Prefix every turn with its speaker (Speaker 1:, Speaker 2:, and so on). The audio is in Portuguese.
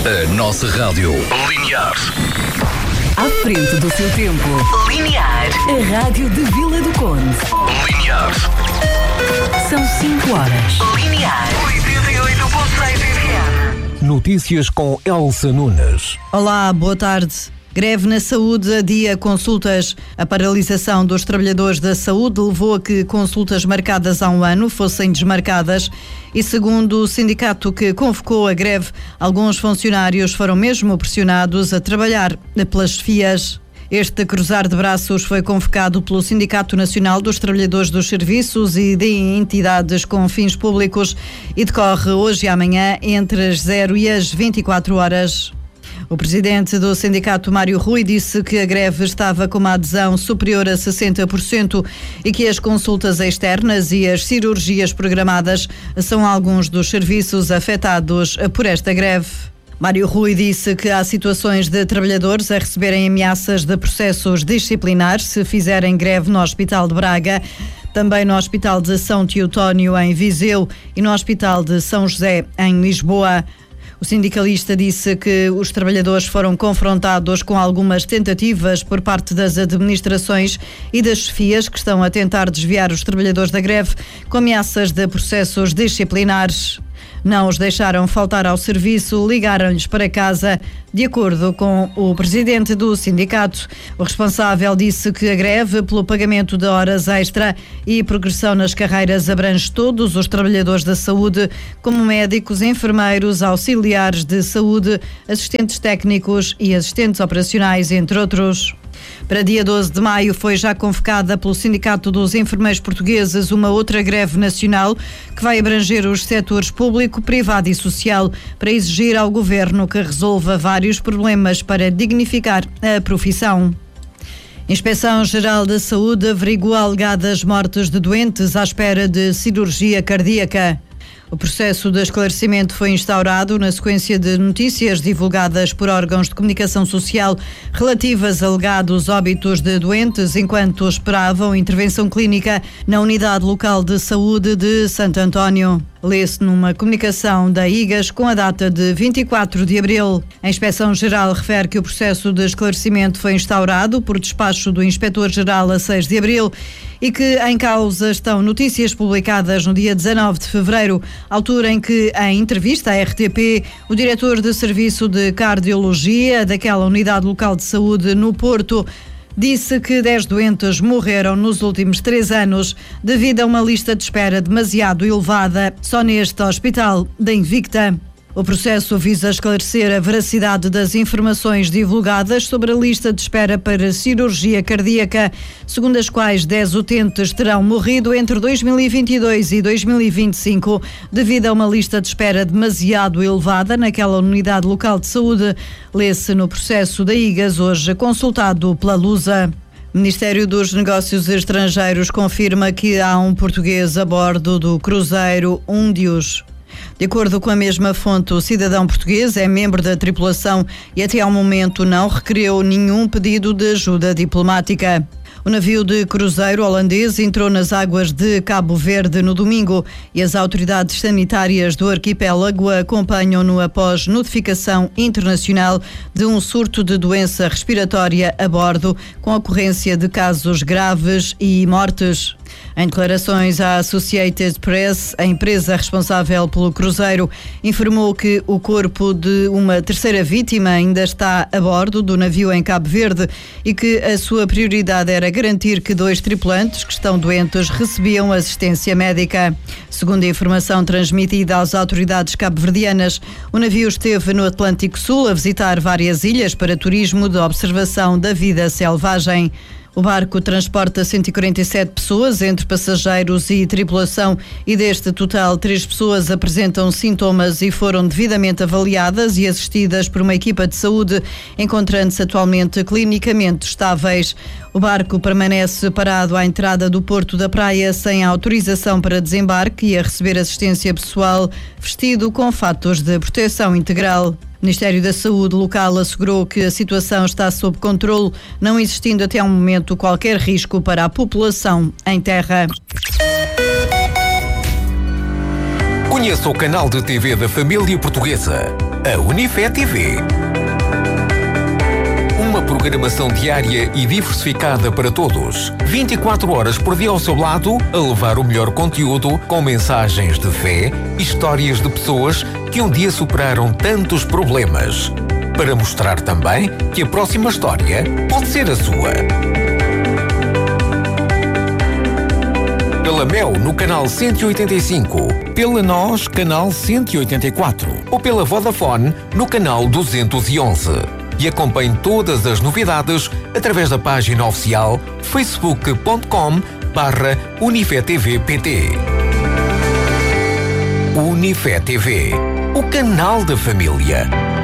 Speaker 1: A nossa rádio linear.
Speaker 2: À frente do seu tempo.
Speaker 3: Linear.
Speaker 2: A rádio de Vila do Conde.
Speaker 1: Linear.
Speaker 2: São 5 horas.
Speaker 3: Linear. 88.6 FM.
Speaker 4: Notícias com Elsa Nunes.
Speaker 5: Olá, boa tarde. Greve na saúde adia consultas. A paralisação dos trabalhadores da saúde levou a que consultas marcadas há um ano fossem desmarcadas e, segundo o sindicato que convocou a greve, alguns funcionários foram mesmo pressionados a trabalhar pelas chefias. Este cruzar de braços foi convocado pelo Sindicato Nacional dos Trabalhadores dos Serviços e de Entidades com Fins Públicos e decorre hoje e amanhã entre as 0 e as 24 horas. O presidente do sindicato, Mário Rui, disse que a greve estava com uma adesão superior a 60% e que as consultas externas e as cirurgias programadas são alguns dos serviços afetados por esta greve. Mário Rui disse que há situações de trabalhadores a receberem ameaças de processos disciplinares se fizerem greve no Hospital de Braga, também no Hospital de São Teotónio, em Viseu, e no Hospital de São José, em Lisboa. O sindicalista disse que os trabalhadores foram confrontados com algumas tentativas por parte das administrações e das chefias que estão a tentar desviar os trabalhadores da greve com ameaças de processos disciplinares. Não os deixaram faltar ao serviço, ligaram-lhes para casa, de acordo com o presidente do sindicato. O responsável disse que a greve pelo pagamento de horas extra e progressão nas carreiras abrange todos os trabalhadores da saúde, como médicos, enfermeiros, auxiliares de saúde, assistentes técnicos e assistentes operacionais, entre outros. Para dia 12 de maio foi já convocada pelo Sindicato dos Enfermeiros Portugueses uma outra greve nacional que vai abranger os setores público, privado e social para exigir ao Governo que resolva vários problemas para dignificar a profissão. A Inspeção-Geral da Saúde averigua alegadas mortes de doentes à espera de cirurgia cardíaca. O processo de esclarecimento foi instaurado na sequência de notícias divulgadas por órgãos de comunicação social relativas a alegados óbitos de doentes enquanto esperavam intervenção clínica na Unidade Local de Saúde de Santo António. Lê-se numa comunicação da IGAS com a data de 24 de abril. A Inspeção-Geral refere que o processo de esclarecimento foi instaurado por despacho do Inspetor-Geral a 6 de abril e que em causa estão notícias publicadas no dia 19 de fevereiro, altura em que, em entrevista à RTP, o diretor de Serviço de Cardiologia daquela Unidade Local de Saúde no Porto disse que 10 doentes morreram nos últimos 3 anos devido a uma lista de espera demasiado elevada só neste hospital da Invicta. O processo visa esclarecer a veracidade das informações divulgadas sobre a lista de espera para cirurgia cardíaca, segundo as quais 10 utentes terão morrido entre 2022 e 2025 devido a uma lista de espera demasiado elevada naquela unidade local de saúde. Lê-se no processo da IGAS, hoje consultado pela Lusa. O Ministério dos Negócios Estrangeiros confirma que há um português a bordo do cruzeiro Úndios. De acordo com a mesma fonte, o cidadão português é membro da tripulação e até ao momento não requereu nenhum pedido de ajuda diplomática. O navio de cruzeiro holandês entrou nas águas de Cabo Verde no domingo e as autoridades sanitárias do arquipélago acompanham-no após notificação internacional de um surto de doença respiratória a bordo, com ocorrência de casos graves e mortes. Em declarações à Associated Press, a empresa responsável pelo cruzeiro informou que o corpo de uma terceira vítima ainda está a bordo do navio em Cabo Verde e que a sua prioridade era garantir que 2 tripulantes que estão doentes recebiam assistência médica. Segundo a informação transmitida às autoridades cabo-verdianas, o navio esteve no Atlântico Sul a visitar várias ilhas para turismo de observação da vida selvagem. O barco transporta 147 pessoas, entre passageiros e tripulação, e deste total 3 pessoas apresentam sintomas e foram devidamente avaliadas e assistidas por uma equipa de saúde, encontrando-se atualmente clinicamente estáveis. O barco permanece parado à entrada do Porto da Praia sem autorização para desembarque e a receber assistência pessoal, vestido com fatos de proteção integral. O Ministério da Saúde local assegurou que a situação está sob controle, não existindo até ao momento qualquer risco para a população em terra.
Speaker 4: Conheça o canal de TV da família portuguesa, a Unifé TV. Uma programação diária e diversificada para todos. 24 horas por dia ao seu lado, a levar o melhor conteúdo com mensagens de fé e histórias de pessoas que um dia superaram tantos problemas. Para mostrar também que a próxima história pode ser a sua. Pela Mel no canal 185, pela Nós canal 184 ou pela Vodafone no canal 211. E acompanhe todas as novidades através da página oficial facebook.com/UniféTVPT. Unifé TV, o canal da família.